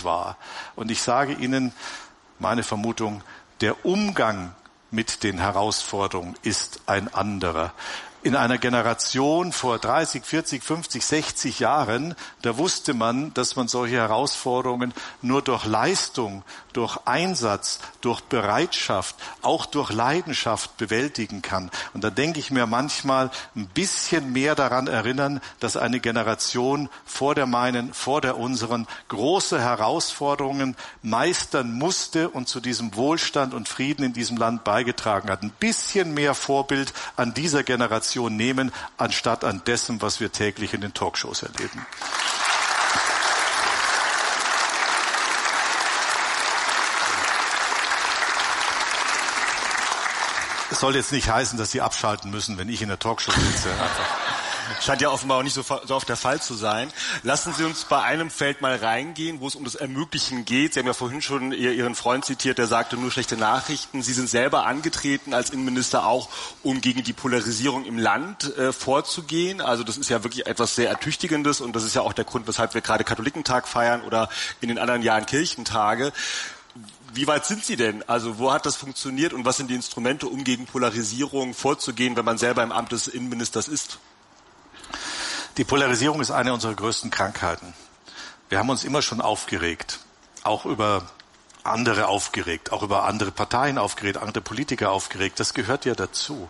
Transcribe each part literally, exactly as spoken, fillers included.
wahr. Und ich sage Ihnen, meine Vermutung, der Umgang mit den Herausforderungen ist ein anderer. In einer Generation vor dreißig, vierzig, fünfzig, sechzig Jahren, da wusste man, dass man solche Herausforderungen nur durch Leistung, durch Einsatz, durch Bereitschaft, auch durch Leidenschaft bewältigen kann. Und da denke ich mir manchmal ein bisschen mehr daran erinnern, dass eine Generation vor der meinen, vor der unseren große Herausforderungen meistern musste und zu diesem Wohlstand und Frieden in diesem Land beigetragen hat. Ein bisschen mehr Vorbild an dieser Generation nehmen, anstatt an dessen, was wir täglich in den Talkshows erleben. Es soll jetzt nicht heißen, dass Sie abschalten müssen, wenn ich in der Talkshow sitze. Scheint ja offenbar auch nicht so, so oft der Fall zu sein. Lassen Sie uns bei einem Feld mal reingehen, wo es um das Ermöglichen geht. Sie haben ja vorhin schon Ihren Freund zitiert, der sagte nur schlechte Nachrichten. Sie sind selber angetreten als Innenminister auch, um gegen die Polarisierung im Land äh, vorzugehen. Also das ist ja wirklich etwas sehr Ertüchtigendes und das ist ja auch der Grund, weshalb wir gerade Katholikentag feiern oder in den anderen Jahren Kirchentage. Wie weit sind Sie denn? Also wo hat das funktioniert und was sind die Instrumente, um gegen Polarisierung vorzugehen, wenn man selber im Amt des Innenministers ist? Die Polarisierung ist eine unserer größten Krankheiten. Wir haben uns immer schon aufgeregt, auch über andere aufgeregt, auch über andere Parteien aufgeregt, andere Politiker aufgeregt. Das gehört ja dazu.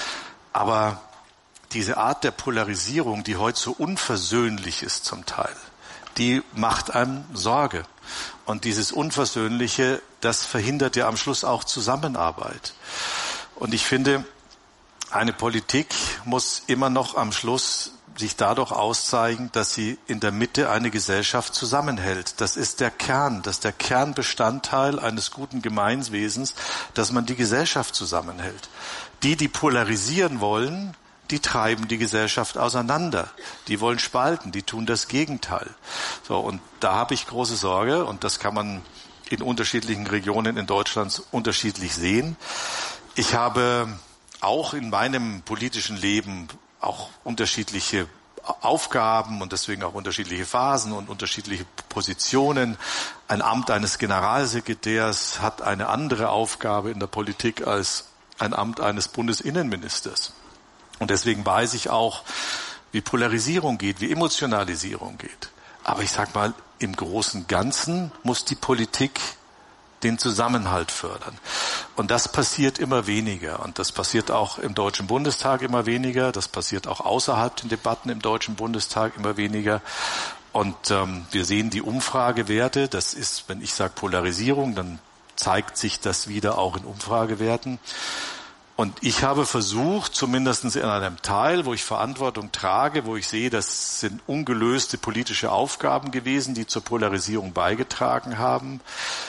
Aber diese Art der Polarisierung, die heute so unversöhnlich ist zum Teil, die macht einem Sorge. Und dieses Unversöhnliche, das verhindert ja am Schluss auch Zusammenarbeit. Und ich finde, eine Politik muss immer noch am Schluss sich dadurch auszeichnen, dass sie in der Mitte eine Gesellschaft zusammenhält. Das ist der Kern, das ist der Kernbestandteil eines guten Gemeinwesens, dass man die Gesellschaft zusammenhält. Die, die polarisieren wollen, die treiben die Gesellschaft auseinander. Die wollen spalten, die tun das Gegenteil. So, und da habe ich große Sorge, und das kann man in unterschiedlichen Regionen in Deutschland unterschiedlich sehen. Ich habe auch in meinem politischen Leben auch unterschiedliche Aufgaben und deswegen auch unterschiedliche Phasen und unterschiedliche Positionen. Ein Amt eines Generalsekretärs hat eine andere Aufgabe in der Politik als ein Amt eines Bundesinnenministers. Und deswegen weiß ich auch, wie Polarisierung geht, wie Emotionalisierung geht. Aber ich sag mal, im großen Ganzen muss die Politik den Zusammenhalt fördern. Und das passiert immer weniger. Und das passiert auch im Deutschen Bundestag immer weniger. Das passiert auch außerhalb den Debatten im Deutschen Bundestag immer weniger. Und ähm, wir sehen die Umfragewerte. Das ist, wenn ich sage Polarisierung, dann zeigt sich das wieder auch in Umfragewerten. Und ich habe versucht, zumindest in einem Teil, wo ich Verantwortung trage, wo ich sehe, das sind ungelöste politische Aufgaben gewesen, die zur Polarisierung beigetragen haben,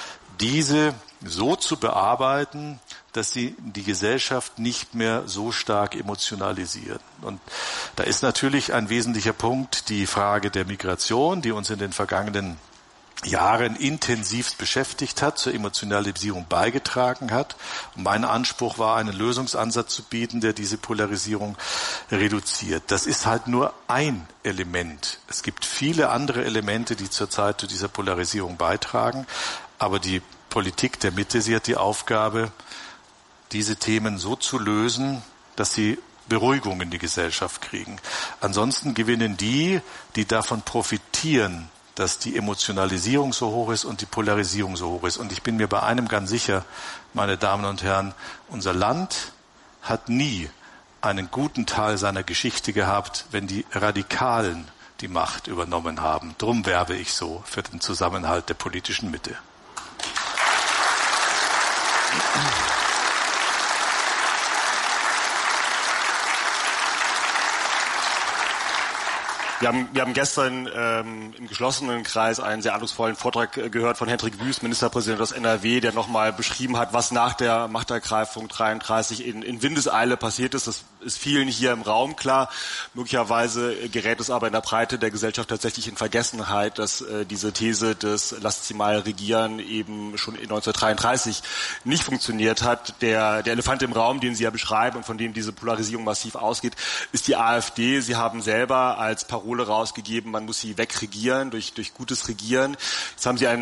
diese so zu bearbeiten, dass sie die Gesellschaft nicht mehr so stark emotionalisieren. Und da ist natürlich ein wesentlicher Punkt die Frage der Migration, die uns in den vergangenen Jahren intensivst beschäftigt hat, zur Emotionalisierung beigetragen hat. Und mein Anspruch war, einen Lösungsansatz zu bieten, der diese Polarisierung reduziert. Das ist halt nur ein Element. Es gibt viele andere Elemente, die zurzeit zu dieser Polarisierung beitragen. Aber die Politik der Mitte, sie hat die Aufgabe, diese Themen so zu lösen, dass sie Beruhigung in die Gesellschaft kriegen. Ansonsten gewinnen die, die davon profitieren, dass die Emotionalisierung so hoch ist und die Polarisierung so hoch ist. Und ich bin mir bei einem ganz sicher, meine Damen und Herren, unser Land hat nie einen guten Teil seiner Geschichte gehabt, wenn die Radikalen die Macht übernommen haben. Drum werbe ich so für den Zusammenhalt der politischen Mitte. Wir haben, wir haben gestern ähm, im geschlossenen Kreis einen sehr eindrucksvollen Vortrag äh, gehört von Hendrik Wüst, Ministerpräsident aus N R W, der nochmal beschrieben hat, was nach der Machtergreifung dreiunddreißig in, in Windeseile passiert ist. Das ist vielen hier im Raum klar. Möglicherweise gerät es aber in der Breite der Gesellschaft tatsächlich in Vergessenheit, dass äh, diese These des Lasst sie mal regieren eben schon in neunzehnhundertdreiunddreißig nicht funktioniert hat. Der, der Elefant im Raum, den Sie ja beschreiben und von dem diese Polarisierung massiv ausgeht, ist die AfD. Sie haben selber als Parole rausgegeben, man muss sie wegregieren durch, durch gutes Regieren. Jetzt haben Sie einen